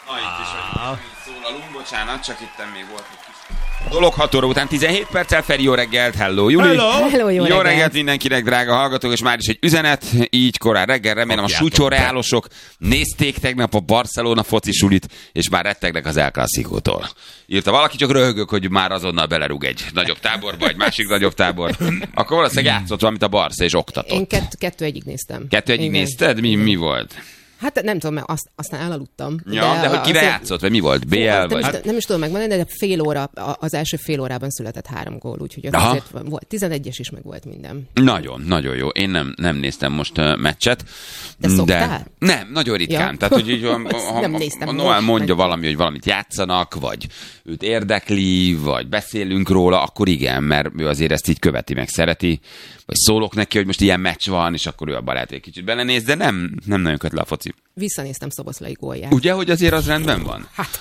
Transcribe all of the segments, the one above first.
Itt is vagyunk, szólalunk, bocsánat, csak itt még volt egy kis dolog. 6 óra után 17 perccel, Feri, jó reggelt, hello Juli! Hello, jó reggelt mindenkinek, drága hallgatók, és már is egy üzenet, így korán reggel, remélem a súcsoreálosok nézték tegnap a Barcelona foci sulit, és már rettegnek az El Clasicótól. Írta valaki, csak röhögök, hogy már azonnal belerúg egy nagyobb táborba, egy másik nagyobb tábor. Akkor valószínűleg játszott valamit a Barca, és oktatott. Én 2-1-ig néztem. 2-1-ig nézted? Mi volt? Hát nem tudom, mert aztán elaludtam. Ja, de hogy kire játszott, vagy mi volt? BL vagy? Nem is tudom megmondani, de az első fél órában született 3 gól, úgyhogy azért volt 11-es is, meg volt minden. Nagyon jó. Én nem néztem most meccset. De szoktál? Nem, nagyon ritkán. Ja. Tehát, hogy így, ha Noel mondja valami, hogy valamit játszanak, vagy őt érdekli, vagy beszélünk róla, akkor igen, mert ő azért ezt így követi, meg szereti. Vagy szólok neki, hogy most ilyen meccs van, és akkor ő abban lehet egy kicsit belenéz, de nem nagyon köt le a foci. Visszanéztem Szoboszlai gólját. Ugye, hogy azért az rendben van? Hát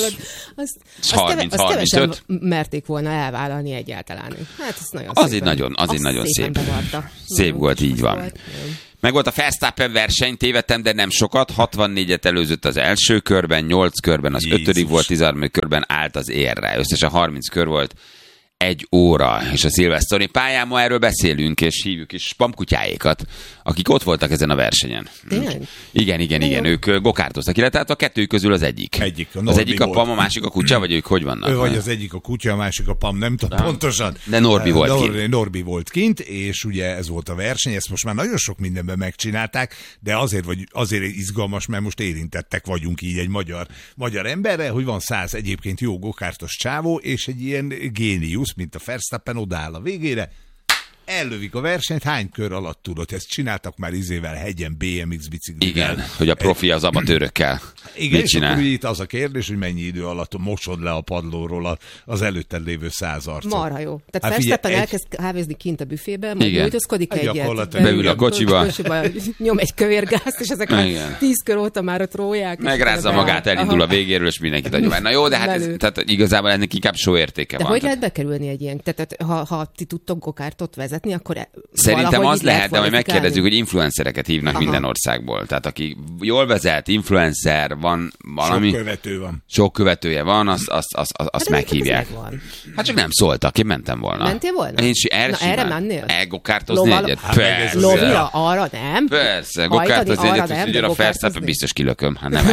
azt kevesen merték volna elvállalni egyáltalán. Hát ez nagyon nagyon szép. Szép volt, így van. Meg volt a Verstappen verseny, tévedtem, de nem sokat. 64-et előzött az első körben, 8 körben, az 5. volt, 13. körben állt az érre. Összesen 30 kör volt. 1 óra, és a szilveszteri pályán ma erről beszélünk, és hívjuk is spamkutyáékat, akik ott voltak ezen a versenyen. Igen, ők gokártoztak, illetve a kettőjük közül az egyik. Az egyik a Pam, a másik a kutya, vagy ők hogy vannak? Ő vagy az egyik a kutya, a másik a Pam, nem tudom pontosan. De Norbi volt kint. Norbi volt kint, és ugye ez volt a verseny, ezt most már nagyon sok mindenben megcsinálták, de azért izgalmas, mert most érintettek vagyunk így egy magyar emberre, hogy van 100 egyébként jó gokártos csávó, és egy ilyen géniusz, mint a Verstappen odaáll a végére, ellövik a versenyt, hány kör alatt tudod? Ezt csináltak már izével, hegyen, BMX biciklivel. Igen, hogy a profi az amatőrökkel. Igen, és akkor itt az a kérdés, hogy mennyi idő alatt mosod le a padlóról az előtted lévő 100 arcot. Marha jó. Tehát Verstappen elkezd kávézni kint a büfébe, majd nyújtózkodik egyet. Beül a kocsiba. Nyom egy kövérgázt, és ezek már 10 kör óta már ott rólják. Megrázza magát, elindul a végéről, és mindenkit adja. Na jó, de hát tehát igazából ennek inkább show értéke van. De hogy lehet bekerülni egy ilyen? Tehát ha ti tudtok gokártot vezetni, akkor szerintem az lehet, de majd megkérdezzük, hogy influencereket hívnak minden országból. Tehát aki jól vezet, influencer, van valami... Sok követője van, azt meghívják. Hát csak nem szóltak, én mentem volna. Mentél volna? Erre mennél? Gokártozni egyet? Persze. Lovira, arra nem? Persze, gokártozni egyet, hogy jön a Verstappen, biztos kilököm. Hát nem.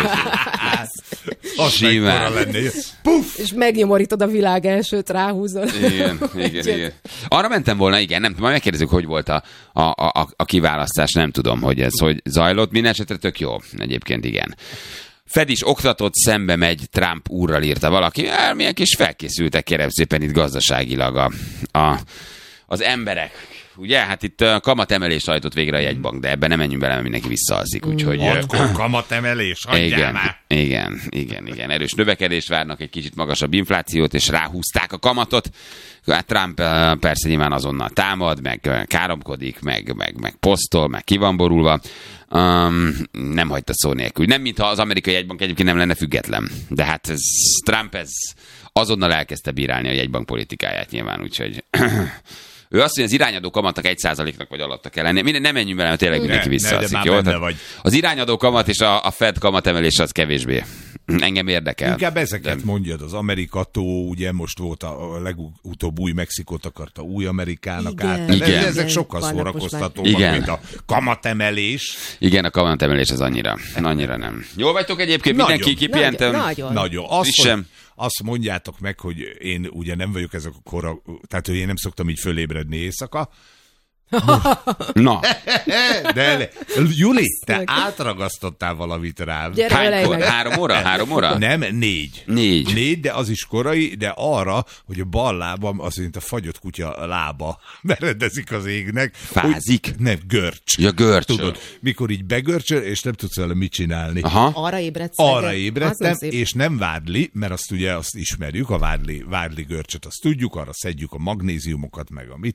Simán. És megnyomorítod a világ elsőt, ráhúzol. Igen. Arra mentem volna, igen, nem tudom, majd megkérdezzük, hogy volt a kiválasztás, nem tudom, hogy ez hogy zajlott. Minden esetre tök jó, egyébként igen. Fed is oktatott, szembe megy Trump úrral, írta valaki. Milyen kis felkészültek, kérem szépen itt gazdaságilag az emberek. Ugye, hát itt kamatemelést hajtott végre a jegybank, de ebben nem menjünk bele, mert mindenki visszaalszik, úgyhogy... Kamatemelés, hagyjál már! Igen. Erős növekedést várnak, egy kicsit magasabb inflációt, és ráhúzták a kamatot. Hát Trump persze nyilván azonnal támad, meg káromkodik, meg posztol, meg ki van borulva. Nem hagyta szó nélkül. Nem, mintha az amerikai jegybank egyébként nem lenne független. De hát Trump azonnal elkezdte bírálni a jegybank politikáját nyilván, úgyhogy... Ő azt mondja, az irányadó kamatnak 1%-nak vagy alatta kell lenni. Nem menjünk bele, mert tényleg mindenki visszaaszik, jó? Az irányadó kamat és a Fed kamatemelés az kevésbé. Engem érdekel. Inkább ezeket mondjad, az Amerikató, ugye most volt a legutóbb új Mexikót akarta új Amerikának át. Igen. Ezek sokkal szórakoztatóbbak, mint a kamatemelés. Igen, a kamatemelés az annyira nem. Jól vagytok egyébként? Mindenki kipihentem? Nagyon. Azt mondjátok meg, hogy én ugye nem vagyok ezek a kora, tehát hogy én nem szoktam így fölébredni éjszaka. Na. De Juli, te átragasztottál valamit rám. Hánykor? 3 óra? 3 óra? Nem, 4. 4, de az is korai, de arra, hogy a bal lábam az, mint a fagyott kutya lába meredezik az égnek. Fázik? Nem, görcs. Ja, görcs. Tudod, mikor így begörcsöl, és nem tudsz vele mit csinálni. Aha. Arra ébredtem, és nem vádli, mert azt ismerjük, a vádli görcsöt, azt tudjuk, arra szedjük a magnéziumokat, meg a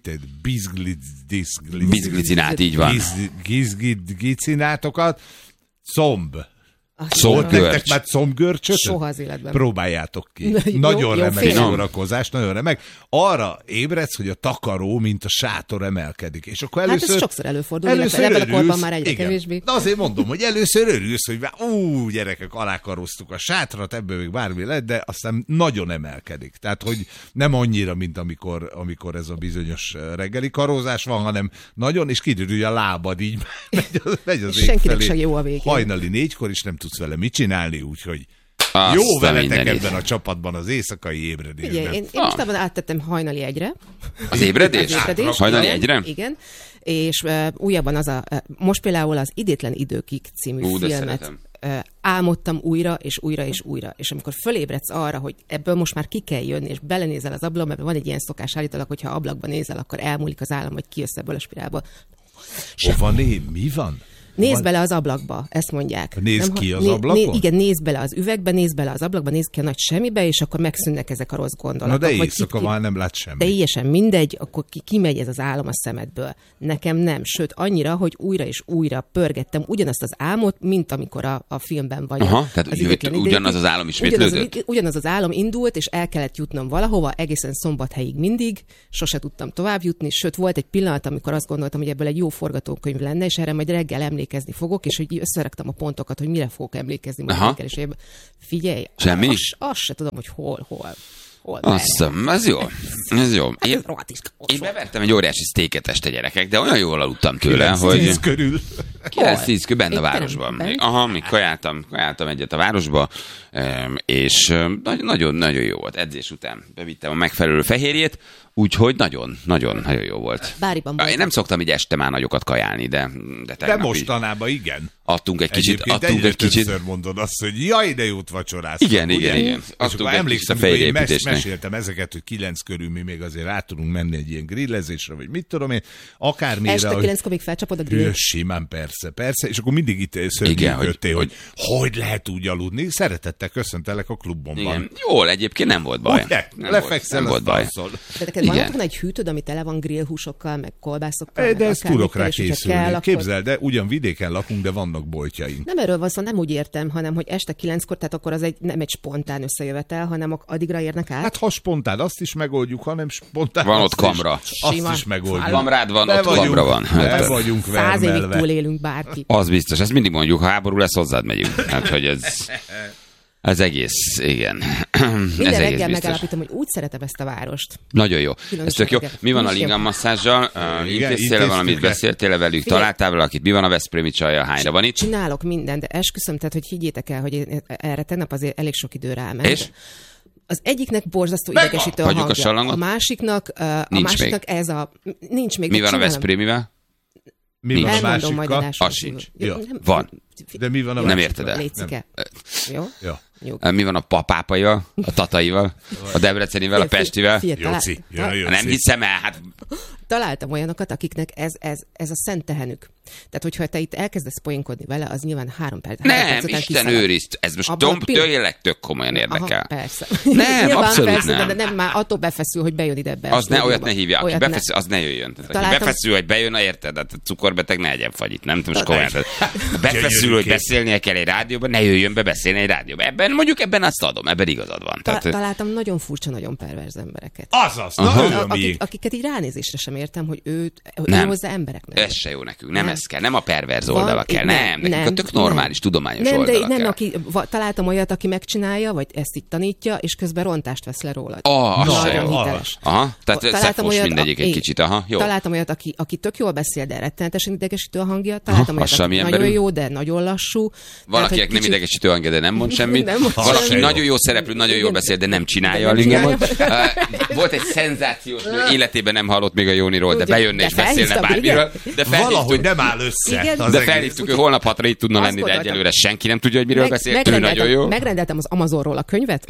bizglicinát, így van. Gizglicinátokat. Comb. Combgörcs. Már combgörcsöt? Soha az életben. Próbáljátok ki. Jó, Nagyon jó, remek félem. szórakozás, nagyon remek. Arra ébredsz, hogy a takaró, mint a sátor emelkedik. És akkor Hát először... ez sokszor előfordul, ebben a korban már egyre igen. kevésbé. De azért mondom, hogy először örülsz, hogy gyerekek, alákaroztuk a sátrat, ebből még bármi lett, de aztán nagyon emelkedik. Tehát, hogy nem annyira, mint amikor ez a bizonyos reggeli karózás van, hanem nagyon, és kiderül, hogy a lábad így megy az ég senkinek felé. se jó a végén. Hajnali 4-kor is nem tudsz vele mit csinálni, úgyhogy Azt jó a veletek mindenit. ebben a csapatban az éjszakai ébredésben. Ugye, én mostában áttettem hajnali 1-re. Az ébredés? Az ébredés, Hajnali igen, 1-re? Igen. És újabban most például az Idétlen időkig című De filmet szeretem. álmodtam újra, és újra, és újra. És amikor fölébredsz arra, hogy ebből most már ki kell jönni, és belenézel az ablakba, mert van egy ilyen szokás állítólag, hogyha ablakba nézel, akkor elmúlik az állam, vagy kijössz ebből a spirálból. Mi van? Nézd bele az ablakba, ezt mondják. Nézd ki az ablakon? Igen, nézd bele az üvegbe, nézd bele az ablakba, nézd ki a nagy semmibe, és akkor megszűnnek ezek a rossz gondolatok. Na de Vagy éjszaka már nem lát semmit. teljesen mindegy, akkor kimegy ez az álom a szemedből. Nekem nem, sőt annyira, hogy újra és újra pörgettem ugyanazt az álmot, mint amikor a filmben vagy. Aha, tehát az jött Idétlen ugyanaz időkig. az álom ismétlődött? Ugyanaz az álom indult, és el kellett jutnom valahova, egészen Szombathelyig mindig, sose tudtam tovább jutni, sőt volt egy pillanat, amikor azt gondoltam, hogy ebből egy jó forgatókönyv lenne, és erre majd reggel emlékezni fogok, és hogy összeraktam a pontokat, hogy mire fogok emlékezni majd reggel, és figyelj, semmi? Azt se tudom, hogy hol. Aztán, ez jó. Ez jó. Hát ez rohadt Én bevertem egy óriási sztéket este, gyerekek, de olyan jól aludtam tőle, hogy 9-10 körül. 9-10 körül benne a Éppen városban. nem. Aha, még kajáltam egyet a városba, és nagyon jó volt. Edzés után bevittem a megfelelő fehérjét, úgyhogy nagyon jó volt. Báriban Én nem szoktam így este már nagyokat kajálni, de De tegnap így mostanában igen. adtunk egy kicsit. Egyébként többször mondod azt, hogy jaj, de jót vacsoráztam. Igen. És Adtunk akkor egy emlékszem, kicsit a hogy én fejépítésnek. meséltem ezeket, hogy 9 körül mi még azért rá tudunk menni egy ilyen grillezésre, vagy mit tudom én, akármire. Este 9-kor még felcsapod a grill. Simán, persze. És akkor mindig itt Igen, szörnyűködtél, hogy lehet úgy aludni. Szeretettel köszöntelek a klubomban. Igen. Jól, egyébként nem volt baj. Ugye? Nem Lefekszel, volt baj. alszol. De neked van Igen. otthon egy hűtőd, ami tele van grillhúsokkal, meg kolbászokkal, De ezt tudok rá és hogyha készülni. kell, akkor... Képzeld, de ugyan vidéken lakunk, de vannak boltjaink. Nem erről van szó, nem úgy értem, hanem hogy este 9-kor, tehát akkor az nem egy spontán összejövetel, hanem addigra érnek át. Hát ha spontán, azt is megoldjuk, hanem spontán. Van azt ott kamra. Azt Sima. is megoldjuk. Kamrád van, Be ott vagyunk- kamra van. Be Hát, vagyunk 100 évig vermelve. túlélünk bárki. az biztos, ezt mindig mondjuk, ha háború lesz, hozzád megyünk. Hát, hogy ez egész, igen. Minden ez egész reggel biztos. megállapítom, hogy úgy szeretem ezt a várost. Nagyon jó. Ez tök jó. reggel. Mi van a Most lingam masszázsal? Intéztél valamit, intéztük le. beszéltél velük, Figyelj. találtál valakit? Mi van a veszprémi csajjal? Hányra van itt? Csinálok mindent, de esküszöm, tehát hogy higgyétek el, hogy én erre tegnap azért elég sok idő ráment. És? Az egyiknek borzasztó Megvan. idegesítő a Hagyjuk a hangja. sallangot? A másiknak, Nincs még. ez a... Nincs még. Mi de van a csinálom. veszprémivel? Mi van a Elmondom majd másikkal? adáson Az kívül. sincs. Ja. Van. De mi van a Nem másikkal? érted el. Lécike. Jó? Ja. Nyugi. Mi van a papápaival, a tataival, a debrecenivel, a pestivel? Jóci, jön a Jóci. Nem hiszem el, hát Találtam olyanokat, akiknek ez a szent tehenük. Tehát, hogyha te itt elkezdesz poénkodni vele, az nyilván 3 perc. nem, Isten őrizd, ez most Abban a pillanat- tényleg tök komolyan érdekel. Aha, persze. Nem, Nyilván abszolút persze, nem. De nem már attól befeszül, hogy bejön ide be. Az ne, olyat ne hívja, aki Olyat befeszül, az ne jöjjön. Tehát, aki Találtam- befeszül, hogy bejön, na érted, hát a cukorbeteg ne egyen fagyit, nem tudom, most Talán- komolyan. Tehát, befeszül, Gyönyörű hogy kép. beszélnie kell egy rádióban, ne jöjjön be beszélni egy rádióban. Ebben azt adom, ebben igazad van. Tehát, Találtam nagyon furcsa, nagyon perverz embereket. Azaz, na ő a miénk. Akiket így ránézésre sem értem, hogy ő Nem. hozzá embereknek. ez se jó nekünk, nem Nem. ez kell, nem a perverz Van- oldala kell, nem, nekünk a tök normális, tudományos nem, oldala de kell. nem, találtam olyat, aki megcsinálja, vagy ezt így tanítja, és közben rontást vesz le rólad. Az se Nagyon jó. hiteles. Aha, tehát Találtam szefos olyat, mindegyik egy igen. kicsit, aha, jó. Találtam olyat, aki tök jól beszél, de rettenetesen idegesítő a hangja. Találtam olyat, lassan aki milyen nagyon belül? jó, de nagyon lassú. Van, Tehát, akinek hogy nem kicsit- idegesítő hangja, de nem mond semmit. Nem mond Valaki semmit. nagyon jó szereplő, nagyon jól Igen. beszél, de nem csinálja De a nem lingemot. csinálja. Volt egy szenzációs nő, életében nem hallott még a Jóniról, de Ugye, bejönne de és beszélne felhívtam, bármiről. De Valahogy felhívtuk, nem áll össze. Igen. az de egész. felhívtuk, hogy holnap 6-ra itt tudna Azt lenni, de gondoltam. egyelőre senki nem tudja, hogy miről beszél. Ő nagyon jó. Megrendeltem az Amazonról a könyvet.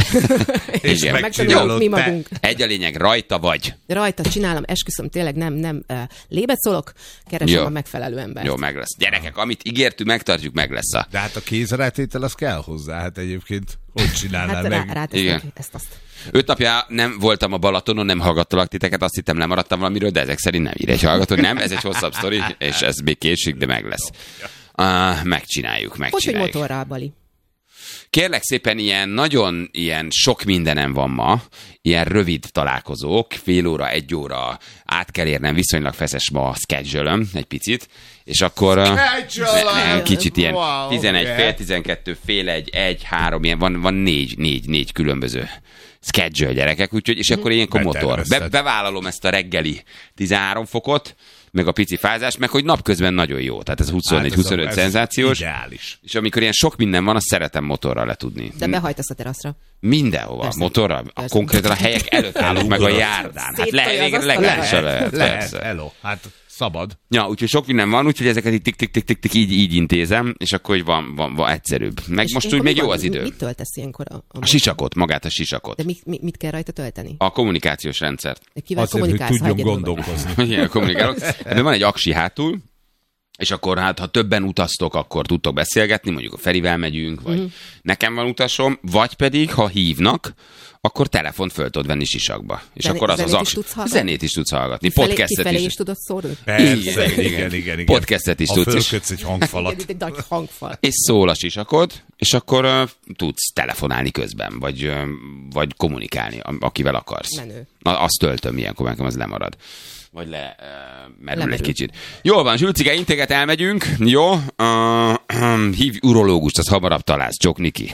És Igen. megcsinálod mi te. magunk. Egy a lényeg, rajta vagy. Rajta csinálom, esküszöm, tényleg nem lébet szólok, keresem Jó. a megfelelő embert. Jó, meg lesz. Gyerekek, amit ígértünk, megtartjuk, meg lesz a... De hát a kézrátétel az kell hozzá, hát egyébként hogy csinálnál Hát meg? ráteszek Igen. ezt-azt. 5 napja nem voltam a Balatonon, nem hallgattalak titeket, azt hittem lemaradtam valamiről, de ezek szerint nem ír egy hallgató. Nem, ez egy hosszabb sztori, és ez még késik, de meg lesz. Megcsináljuk. Hogy motorral, Bali? Kérlek szépen, nagyon sok mindenem van ma, ilyen rövid találkozók, fél óra, 1 óra, át kell érnem, viszonylag feszes ma a schedule-öm egy picit, és akkor kicsit ilyen 11 fél, 12 fél, 1, 3, ilyen, van 4 különböző schedule, gyerekek, úgyhogy, és akkor ilyenkor motor. Bevállalom ezt a reggeli 13 fokot, meg a pici fázás, meg hogy napközben nagyon jó. Tehát ez 24-25 szenzációs. Ideális. És amikor ilyen sok minden van, azt szeretem motorral letudni. De behajtasz a teraszra. Mindenhova. Persze. Motorral? Persze. Konkrétan a helyek előtt állunk meg a járdán. Hát Lehet. Hello. Hát szabad. Ja, úgyhogy sok minden van, úgyhogy ezeket így tik-tik így intézem, és akkor hogy van egyszerűbb. Meg És most úgy még jó az idő. Mit töltesz ilyenkor? A sisakot, magát a sisakot. De mit kell rajta tölteni? A kommunikációs rendszert. Kivel Azért, hogy kommunikálsz, ha tudjon egyedül vagy? gondolkozni. Ilyen kommunikálok. Ebben van egy aksi hátul, és akkor hát, ha többen utaztok, akkor tudtok beszélgetni, mondjuk a Ferivel megyünk, vagy nekem van utasom, vagy pedig, ha hívnak, akkor telefont föl tudod venni sisakba. És akkor az zenét az is aksi. tudsz hallgatni? Zenét is tudsz hallgatni. Kifelé Podcastet is tudod szórni? Persze, igen. Podcastet is ha tudsz. És, fölkötsz egy hangfalat. Egy nagy hangfal. és szól a sisakod, és akkor tudsz telefonálni közben, vagy kommunikálni, akivel akarsz. Menő. Azt töltöm ilyenkor, nekem az lemarad. Vagy merül egy Lemerül. kicsit. Jól van, Zsülcike, integet elmegyünk. Jó? Hívj urológust, az hamarabb találsz, Csokniki.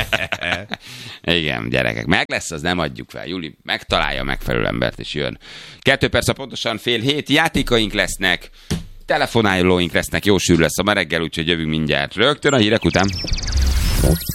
Igen, gyerekek. Meg lesz, az nem adjuk fel. Júli megtalálja a megfelelő embert, és jön. 2 perc, pontosan 6:30. Játékaink lesznek, telefonálóink lesznek, jó sűrű lesz a ma reggel, úgyhogy jövünk mindjárt rögtön a hírek után.